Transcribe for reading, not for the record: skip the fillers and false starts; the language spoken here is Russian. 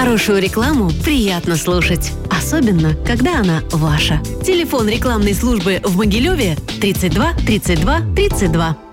Хорошую рекламу приятно слушать, особенно, когда она ваша. Телефон рекламной службы в Могилеве 32 32 32.